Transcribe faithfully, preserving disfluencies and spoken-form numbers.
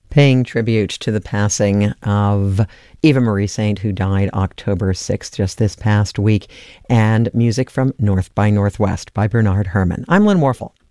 Paying tribute to the passing of Eva Marie Saint, who died October sixth, just this past week, and music from North by Northwest by Bernard Herrmann. I'm Lynn Warfel.